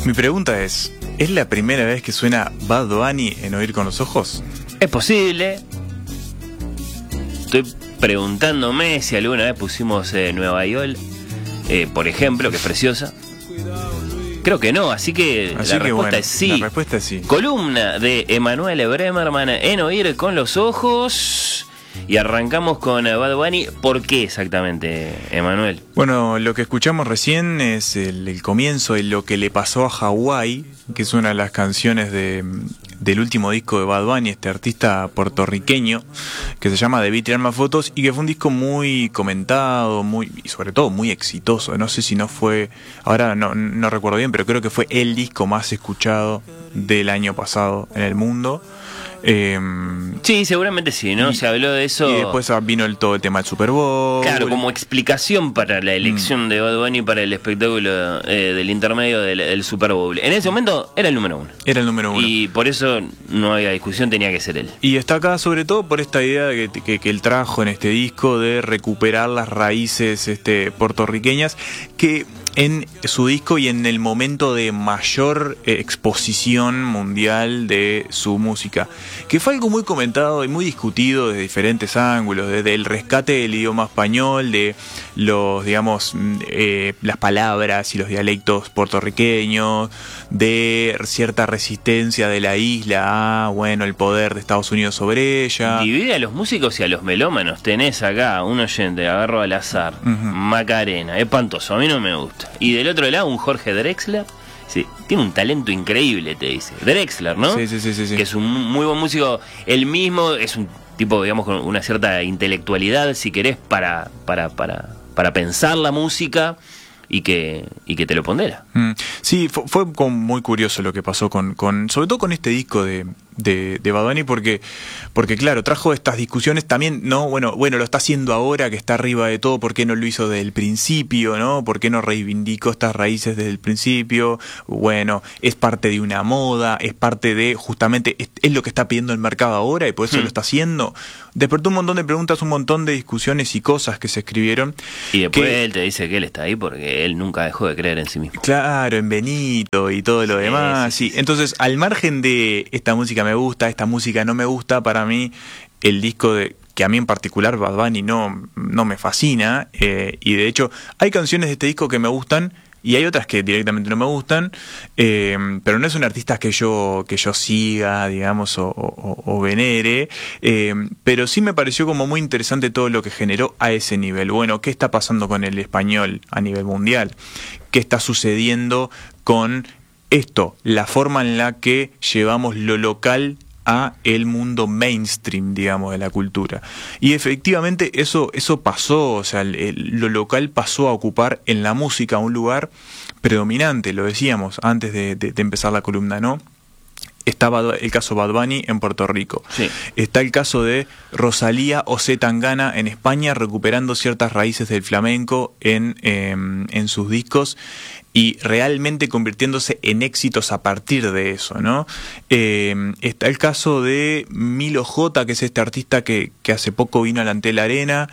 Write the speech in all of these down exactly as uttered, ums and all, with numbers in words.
Mi pregunta es, ¿es la primera vez que suena Bad Bunny en Oír con los Ojos? Es posible. Estoy preguntándome si alguna vez pusimos eh, Nueva York, eh, por ejemplo, que es preciosa. Creo que no, así que Así la que respuesta bueno, es sí. La respuesta es sí. Columna de Emanuele Bremerman en Oír con los Ojos. Y arrancamos con Bad Bunny. ¿Por qué exactamente, Emanuel? Bueno, lo que escuchamos recién es el, el comienzo de Lo que le pasó a Hawái, que es una de las canciones de, del último disco de Bad Bunny, este artista puertorriqueño, que se llama Debí tirar más fotos, y que fue un disco muy comentado, muy y sobre todo muy exitoso. No sé si no fue, ahora no, no recuerdo bien, pero creo que fue el disco más escuchado del año pasado en el mundo. Eh, sí, seguramente sí, ¿no? Y, Se habló de eso. Y después vino el, todo el tema del Super Bowl. Claro, como explicación para la elección mm. de Bad Bunny para el espectáculo eh, del intermedio del, del Super Bowl. En ese momento era el número uno. Era el número uno. Y por eso no había discusión, tenía que ser él. Y está acá sobre todo por esta idea que, que, que él trajo en este disco de recuperar las raíces este, puertorriqueñas, que en su disco y en el momento de mayor eh, exposición mundial de su música, que fue algo muy comentado y muy discutido desde diferentes ángulos, desde el rescate del idioma español, de los, digamos, eh, las palabras y los dialectos puertorriqueños, de cierta resistencia de la isla a, bueno, el poder de Estados Unidos sobre ella. Divide a los músicos y a los melómanos. Tenés acá un oyente, agarro al azar, uh-huh. Macarena, espantoso, a mí no me gusta. Y del otro lado un Jorge Drexler, sí, tiene un talento increíble, te dice. Drexler, ¿no? Sí, sí, sí, sí, sí. Que es un muy buen músico. Él mismo es un tipo, digamos, con una cierta intelectualidad, si querés, para, para, para, para pensar la música. Y que, y que te lo pondera. Mm, sí, fue, fue como muy curioso lo que pasó con, con sobre todo con este disco de, de, de Bad Bunny, porque, porque claro, trajo estas discusiones también, no, bueno, bueno, lo está haciendo ahora que está arriba de todo, ¿por qué no lo hizo desde el principio, no? ¿Por qué no reivindicó estas raíces desde el principio? Bueno, es parte de una moda, es parte de, justamente, es, es lo que está pidiendo el mercado ahora y por eso mm. lo está haciendo. Despertó un montón de preguntas, un montón de discusiones y cosas que se escribieron. Y después que, él te dice que él está ahí porque él nunca dejó de creer en sí mismo. Claro, en Benito y todo lo sí, demás. Sí, sí, sí. Entonces, al margen de esta música me gusta, esta música no me gusta, para mí el disco de que a mí en particular Bad Bunny no, no me fascina, eh, y de hecho hay canciones de este disco que me gustan y hay otras que directamente no me gustan, eh, pero no es un artista que yo que yo siga, digamos, o, o, o venere, eh, pero sí me pareció como muy interesante todo lo que generó a ese nivel. Bueno, ¿qué está pasando con el español a nivel mundial? ¿Qué está sucediendo con esto? La forma en la que llevamos lo local a el mundo mainstream, digamos, de la cultura. Y efectivamente eso, eso pasó, o sea, el, el, lo local pasó a ocupar en la música un lugar predominante, lo decíamos antes de, de, de empezar la columna, ¿no? Estaba el caso Bad Bunny en Puerto Rico. Sí. Está el caso de Rosalía o C. Tangana en España, recuperando ciertas raíces del flamenco en, eh, en sus discos y realmente convirtiéndose en éxitos a partir de eso, ¿no? Eh, está el caso de Milo J, que es este artista que, que hace poco vino a la Antel Arena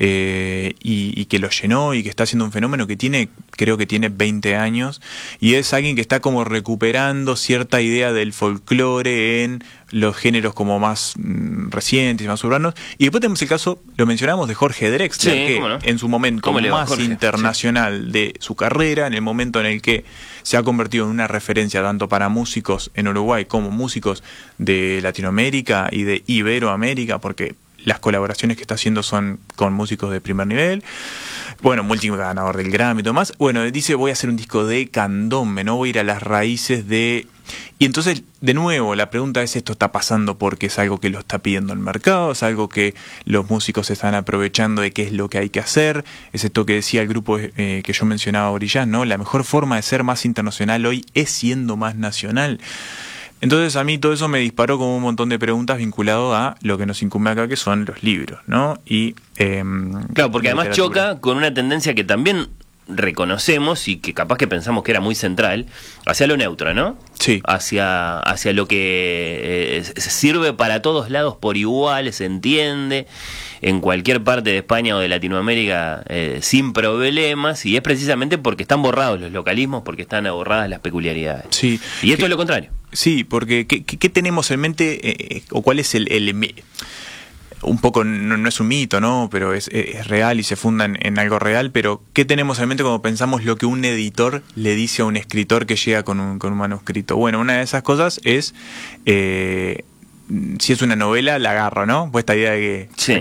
eh, y, y que lo llenó y que está haciendo un fenómeno que tiene, creo que tiene veinte años, y es alguien que está como recuperando cierta idea del folclore en los géneros como más mmm, recientes y más urbanos. Y después tenemos el caso, lo mencionamos, de Jorge Drexler, sí, que no? en su momento más Jorge? internacional sí. de su carrera, en el momento en el que se ha convertido en una referencia tanto para músicos en Uruguay como músicos de Latinoamérica y de Iberoamérica, porque las colaboraciones que está haciendo son con músicos de primer nivel. Bueno, multiganador del Grammy y todo más. Bueno, dice, voy a hacer un disco de candombe, no voy a ir a las raíces de... Y entonces, de nuevo, la pregunta es, ¿esto está pasando porque es algo que lo está pidiendo el mercado? ¿Es algo que los músicos están aprovechando de qué es lo que hay que hacer? Es esto que decía el grupo eh, que yo mencionaba ahorita, ¿no? La mejor forma de ser más internacional hoy es siendo más nacional. Entonces a mí todo eso me disparó como un montón de preguntas vinculado a lo que nos incumbe acá, que son los libros, ¿no? Y eh, claro, porque además choca con una tendencia que también reconocemos y que capaz que pensamos que era muy central, hacia lo neutro, ¿no? Sí. hacia, hacia lo que eh, sirve para todos lados por igual, se entiende, en cualquier parte de España o de Latinoamérica eh, sin problemas, y es precisamente porque están borrados los localismos, porque están borradas las peculiaridades. Sí. Y esto ¿Qué? es lo contrario. Sí, porque ¿qué, qué tenemos en mente eh, o cuál es el, el un poco, no, no es un mito, ¿no? Pero es, es real y se funda en, en algo real, pero ¿qué tenemos en mente cuando pensamos lo que un editor le dice a un escritor que llega con un, con un manuscrito? Bueno, una de esas cosas es, eh, si es una novela, la agarro, ¿no? Pues esta idea de que sí.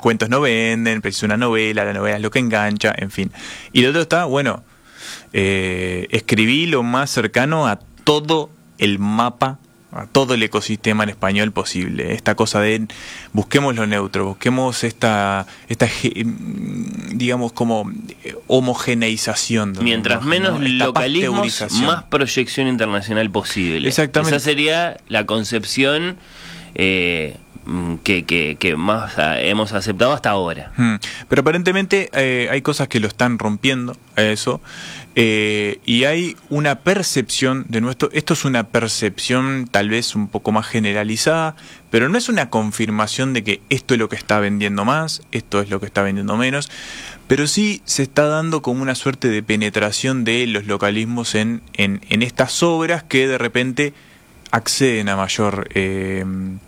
Mientras ¿no? menos ¿no? localismos, más proyección internacional posible. Exactamente. Esa sería la concepción eh, que, que, que más hemos aceptado hasta ahora. Hmm. Pero aparentemente eh, hay cosas que lo están rompiendo a eso. Eh, y hay una percepción de nuestro, esto es una percepción tal vez un poco más generalizada, pero no es una confirmación de que esto es lo que está vendiendo más, esto es lo que está vendiendo menos, pero sí se está dando como una suerte de penetración de los localismos en, en, en estas obras que de repente acceden a mayor eh,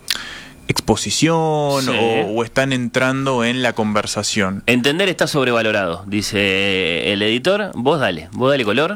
exposición, sí. o, o están entrando en la conversación. Entender está sobrevalorado, dice el editor. Vos dale, vos dale color,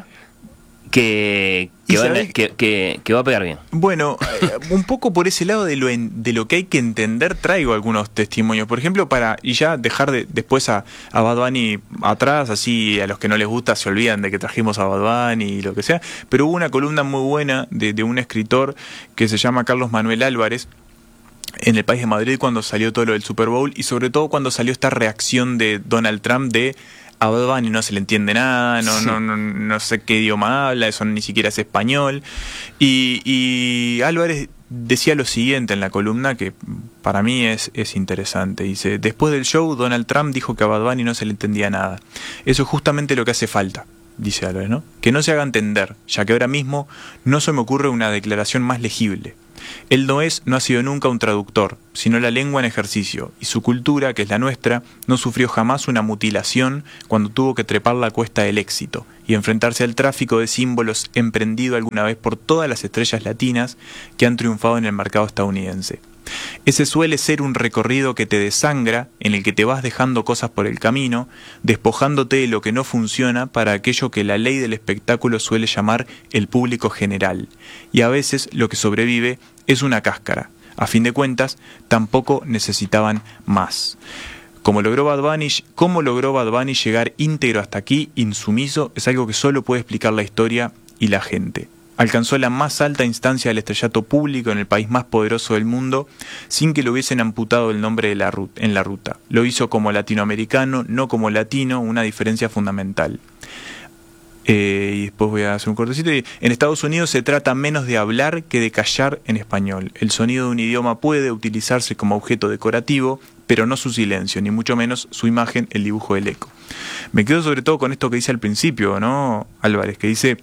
que, que, van a, que, que, que va a pegar bien. Bueno, un poco por ese lado de lo, en, de lo que hay que entender, traigo algunos testimonios. Por ejemplo, para y ya dejar de, después a, a Bad Bunny atrás, así a los que no les gusta se olvidan de que trajimos a Bad Bunny y lo que sea. Pero hubo una columna muy buena de, de un escritor que se llama Carlos Manuel Álvarez, en El País de Madrid, cuando salió todo lo del Super Bowl, y sobre todo cuando salió esta reacción de Donald Trump de a Bad Bunny no se le entiende nada, no, sí. no, no, no sé qué idioma habla, eso ni siquiera es español. Y, y Álvarez decía lo siguiente en la columna que para mí es, es interesante. Dice, después del show Donald Trump dijo que a Bad Bunny no se le entendía nada. Eso es justamente lo que hace falta, dice Álvarez, ¿no? Que no se haga entender, ya que ahora mismo no se me ocurre una declaración más legible. Él no es, no ha sido nunca un traductor, sino la lengua en ejercicio, y su cultura, que es la nuestra, no sufrió jamás una mutilación cuando tuvo que trepar la cuesta del éxito y enfrentarse al tráfico de símbolos emprendido alguna vez por todas las estrellas latinas que han triunfado en el mercado estadounidense. Ese suele ser un recorrido que te desangra, en el que te vas dejando cosas por el camino, despojándote de lo que no funciona para aquello que la ley del espectáculo suele llamar el público general, y a veces lo que sobrevive es una cáscara. A fin de cuentas, tampoco necesitaban más. Como logró Bad Bunny, cómo logró Bad Bunny llegar íntegro hasta aquí, insumiso, es algo que solo puede explicar la historia y la gente. Alcanzó la más alta instancia del estrellato público en el país más poderoso del mundo sin que le hubiesen amputado el nombre de la ruta, en la ruta. Lo hizo como latinoamericano, no como latino, una diferencia fundamental. Eh, y después voy a hacer un cortecito. En Estados Unidos se trata menos de hablar que de callar en español. El sonido de un idioma puede utilizarse como objeto decorativo, pero no su silencio, ni mucho menos su imagen, el dibujo del eco. Me quedo sobre todo con esto que dice al principio, ¿no, Álvarez? Que dice...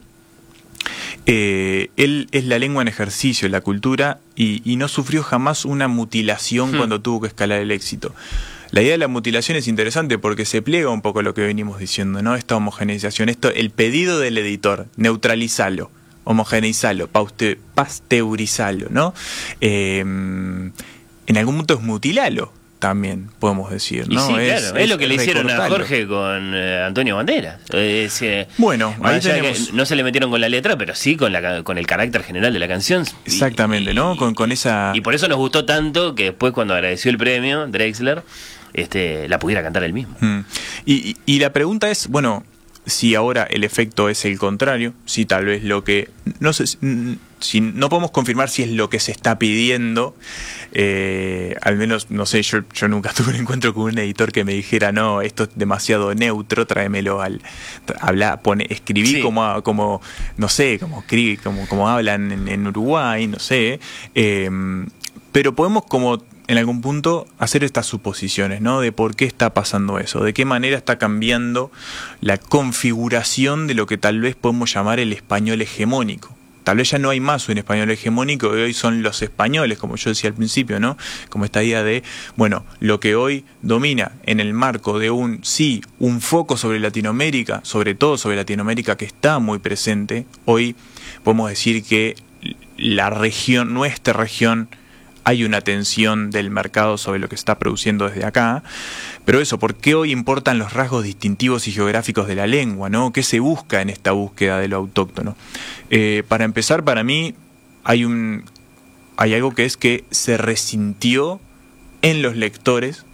Eh, él es la lengua en ejercicio, la cultura, y, y no sufrió jamás una mutilación hmm. cuando tuvo que escalar el éxito. La idea de la mutilación es interesante porque se pliega un poco lo que venimos diciendo, ¿no? Esta homogeneización, esto, el pedido del editor, neutralizalo, homogeneizalo, pauste, pasteurizalo, ¿no? Eh, en algún punto es mutilalo. También podemos decir, ¿no? Y sí, es, claro, es, es lo que le hicieron a Jorge con eh, Antonio Banderas. Es, eh, bueno, ahí tenemos... no se le metieron con la letra, pero sí con la con el carácter general de la canción. Exactamente, y, ¿no? Con, con esa... Y por eso nos gustó tanto que después cuando agradeció el premio, Drexler, este, la pudiera cantar él mismo. Mm. Y, y, y la pregunta es, bueno, si ahora el efecto es el contrario, si tal vez lo que... No sé, si no podemos confirmar si es lo que se está pidiendo, eh, al menos, no sé, yo, yo nunca tuve un encuentro con un editor que me dijera, no, esto es demasiado neutro, tráemelo al... Habla, pone, escribí sí. como, como, no sé, como, como, como hablan en, en Uruguay, no sé, eh, pero podemos como... en algún punto hacer estas suposiciones, ¿no? De por qué está pasando eso, de qué manera está cambiando la configuración de lo que tal vez podemos llamar el español hegemónico, tal vez ya no hay más un español hegemónico, hoy son los españoles, como yo decía al principio, ¿no? Como esta idea de, bueno, lo que hoy domina en el marco de un, sí, un foco sobre Latinoamérica, sobre todo sobre Latinoamérica, que está muy presente, hoy podemos decir que la región, nuestra región, hay una tensión del mercado sobre lo que se está produciendo desde acá, pero eso, ¿por qué hoy importan los rasgos distintivos y geográficos de la lengua, ¿no? ¿Qué se busca en esta búsqueda de lo autóctono? Eh, para empezar, para mí hay un hay algo que es que se resintió en los lectores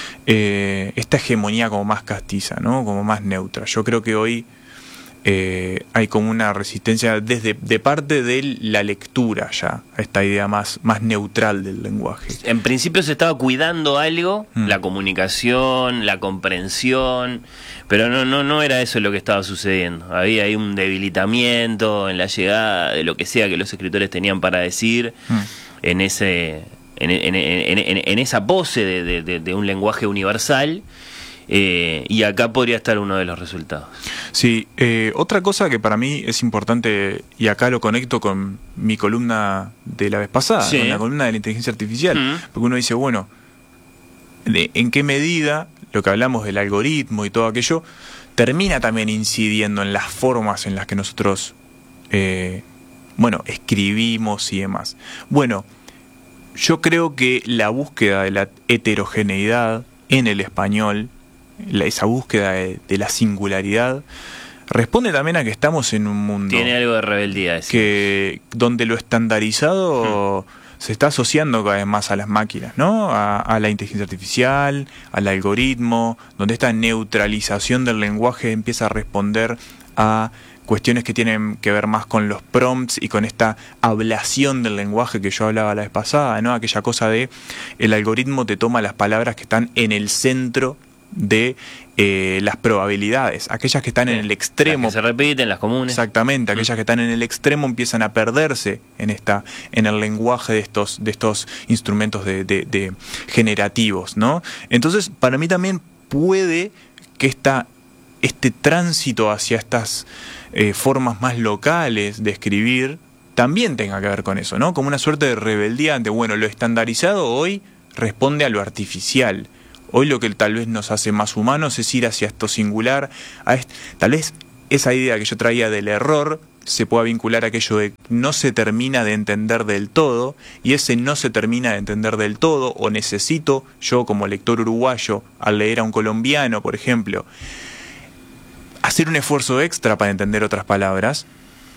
eh, esta hegemonía como más castiza, ¿no? Como más neutra. Yo creo que hoy Eh, hay como una resistencia desde de parte de la lectura ya a esta idea más, más neutral del lenguaje. En principio se estaba cuidando algo, mm. la comunicación, la comprensión, pero no, no, no era eso lo que estaba sucediendo. Había ahí un debilitamiento en la llegada de lo que sea que los escritores tenían para decir mm. en ese en, en, en, en, en esa pose de, de, de, de un lenguaje universal. Eh, y acá podría estar uno de los resultados. Sí, eh, otra cosa que para mí es importante, y acá lo conecto con mi columna de la vez pasada, sí. con la columna de la inteligencia artificial, mm. porque uno dice, bueno, de, ¿en qué medida lo que hablamos del algoritmo y todo aquello termina también incidiendo en las formas en las que nosotros, eh, bueno, escribimos y demás? Bueno, yo creo que la búsqueda de la heterogeneidad en el español, La, esa búsqueda de, de la singularidad, responde también a que estamos en un mundo tiene algo de rebeldía ese. que donde lo estandarizado hmm. se está asociando cada vez más a las máquinas, ¿no? A, a la inteligencia artificial, al algoritmo, donde esta neutralización del lenguaje empieza a responder a cuestiones que tienen que ver más con los prompts y con esta ablación del lenguaje que yo hablaba la vez pasada, ¿no? Aquella cosa de el algoritmo te toma las palabras que están en el centro de eh, las probabilidades, aquellas que están sí, en el extremo, las que se repiten, las comunes. Exactamente, aquellas mm. que están en el extremo empiezan a perderse en esta, en el lenguaje de estos, de estos instrumentos de, de, de generativos, ¿no? Entonces, para mí también puede que esta, este tránsito hacia estas eh, formas más locales de escribir también tenga que ver con eso, ¿no? Como una suerte de rebeldía ante, bueno, lo estandarizado hoy responde a lo artificial. Hoy lo que tal vez nos hace más humanos es ir hacia esto singular. A este, tal vez esa idea que yo traía del error se pueda vincular a aquello de no se termina de entender del todo, y ese no se termina de entender del todo, o necesito yo como lector uruguayo, al leer a un colombiano, por ejemplo, hacer un esfuerzo extra para entender otras palabras,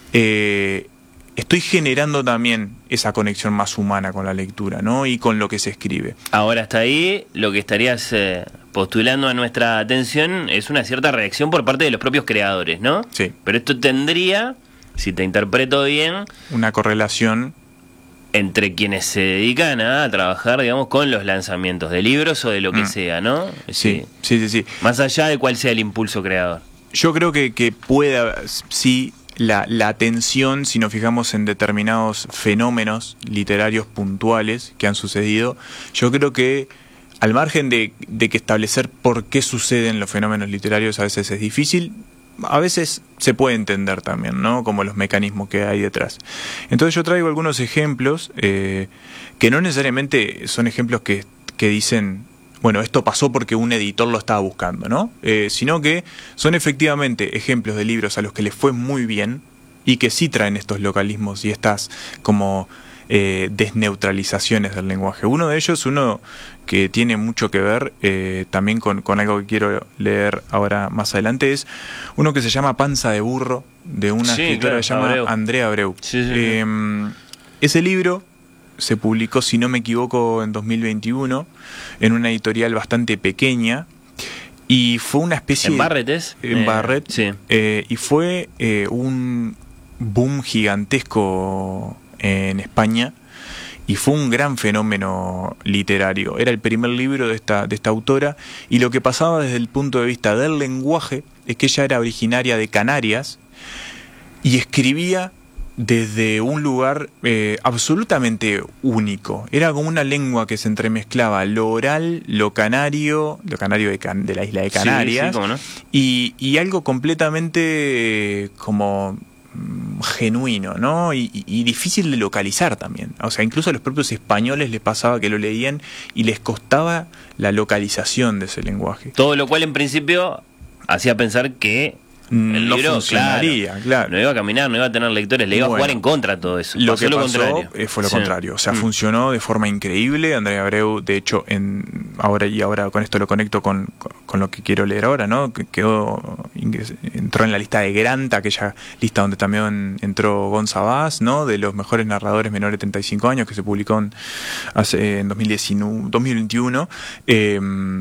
eh, estoy generando también esa conexión más humana con la lectura, ¿no? Y con lo que se escribe. Ahora, hasta ahí lo que estarías eh, postulando a nuestra atención es una cierta reacción por parte de los propios creadores, ¿no? Sí. Pero esto tendría, si te interpreto bien, una correlación entre quienes se dedican a trabajar, digamos, con los lanzamientos de libros o de lo que mm. sea, ¿no? Sí, sí, sí, sí. Más allá de cuál sea el impulso creador. Yo creo que, que pueda, sí, La, la atención, si nos fijamos en determinados fenómenos literarios puntuales que han sucedido, yo creo que al margen de, de que establecer por qué suceden los fenómenos literarios a veces es difícil, a veces se puede entender también, ¿no? Como los mecanismos que hay detrás. Entonces yo traigo algunos ejemplos eh, que no necesariamente son ejemplos que, que dicen, bueno, esto pasó porque un editor lo estaba buscando, ¿no? Eh, sino que son efectivamente ejemplos de libros a los que les fue muy bien y que sí traen estos localismos y estas como eh, desneutralizaciones del lenguaje. Uno de ellos, uno que tiene mucho que ver eh, también con, con algo que quiero leer ahora más adelante, es uno que se llama Panza de burro, de una sí, escritora claro, que se llama Abreu. Andrea Abreu. Sí, sí, eh, sí. Ese libro se publicó, si no me equivoco, en dos mil veintiuno, en una editorial bastante pequeña, y fue una especie... ¿En Barrett es? En eh, Barrett, sí. Eh, y fue eh, un boom gigantesco en España, y fue un gran fenómeno literario. Era el primer libro de esta, de esta autora, y lo que pasaba desde el punto de vista del lenguaje es que ella era originaria de Canarias, y escribía desde un lugar eh, absolutamente único. Era como una lengua que se entremezclaba lo oral, lo canario, lo canario de, Can- de la isla de Canarias, sí, sí, ¿cómo no? y, y algo completamente eh, como genuino, ¿no? Y, y, y difícil de localizar también. O sea, incluso a los propios españoles les pasaba que lo leían y les costaba la localización de ese lenguaje. Todo lo cual en principio hacía pensar que el no libro, funcionaría, claro, claro. no iba a caminar, no iba a tener lectores, le iba Bueno, a jugar en contra a todo eso. Lo pasó que lo pasó contrario. eh, fue lo Sí. contrario. O sea, Mm. funcionó de forma increíble. Andrea Abreu, de hecho, en ahora y ahora con esto lo conecto con, con, con lo que quiero leer ahora, ¿no? Que quedó, entró en la lista de Granta, aquella lista donde también entró Gonza Vaz, ¿no? De los mejores narradores menores de treinta y cinco años, que se publicó en, hace, en dos mil diecinueve, dos mil veintiuno. Eh,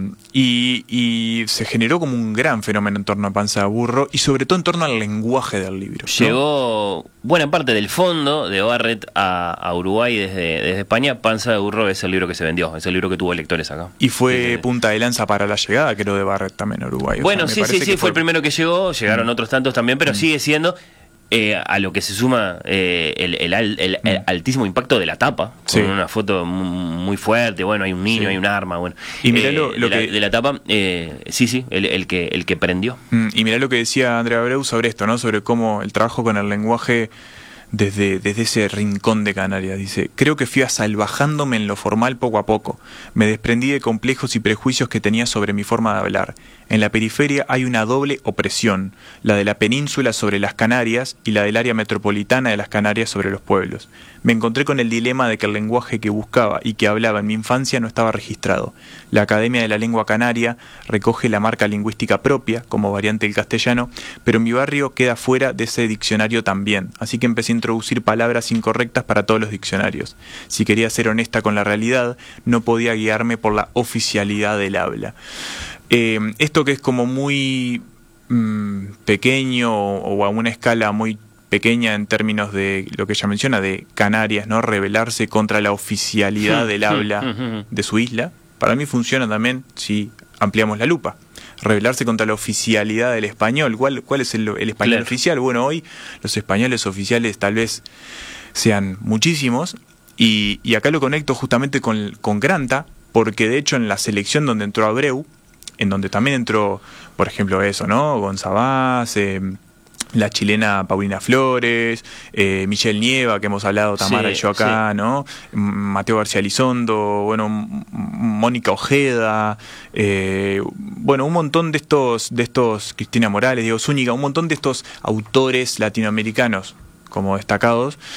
y, y se generó como un gran fenómeno en torno a Panza de Burro y sobre todo en torno al lenguaje del libro, ¿no? Llegó buena parte del fondo de Barrett a, a Uruguay desde, desde España. Panza de Burro es el libro que se vendió, es el libro que tuvo lectores acá. Y fue Desde... punta de lanza para la llegada, creo, de Barrett también a Uruguay. Bueno, o sea, me sí, sí, parece sí, que fue el primero que llegó, llegaron Mm. otros tantos también, pero Mm. sigue siendo eh, a lo que se suma eh, el, el, el, el, el Mm. altísimo impacto de la tapa, Sí. con una foto muy fuerte, bueno, hay un niño, Sí. hay un arma, bueno. Y mirá Eh, lo- lo de, que- la, de la tapa, eh, sí, sí, el, el, que, el que prendió. Mm, Y mirá lo que decía Andrea Abreu sobre esto, ¿no? Sobre cómo el trabajo con el lenguaje desde, desde ese rincón de Canarias. Dice, creo que fui asalvajándome en lo formal poco a poco. Me desprendí de complejos y prejuicios que tenía sobre mi forma de hablar. En la periferia hay una doble opresión, la de la península sobre las Canarias y la del área metropolitana de las Canarias sobre los pueblos. Me encontré con el dilema de que el lenguaje que buscaba y que hablaba en mi infancia no estaba registrado. La Academia de la Lengua Canaria recoge la marca lingüística propia, como variante del castellano, pero mi barrio queda fuera de ese diccionario también, así que empecé a introducir palabras incorrectas para todos los diccionarios. Si quería ser honesta con la realidad, no podía guiarme por la oficialidad del habla. Eh, esto que es como muy mm, pequeño o, o a una escala muy pequeña en términos de lo que ella menciona de Canarias, ¿no? Rebelarse contra la oficialidad del habla de su isla, para mí funciona también si ampliamos la lupa. Rebelarse contra la oficialidad del español. ¿Cuál, cuál es el, el español Claro. oficial? Bueno, hoy los españoles oficiales tal vez sean muchísimos, y, y acá lo conecto justamente con, con Granta, porque de hecho en la selección donde entró Abreu, en donde también entró, por ejemplo, eso, ¿no? Gonza Vaz, eh, la chilena Paulina Flores, eh, Michelle Nieva, que hemos hablado Tamara Sí, y yo acá, sí. ¿no? M- Mateo García Elizondo, bueno, M- Mónica Ojeda, eh, bueno, un montón de estos, de estos, Cristina Morales, Diego Zúñiga, un montón de estos autores latinoamericanos como destacados,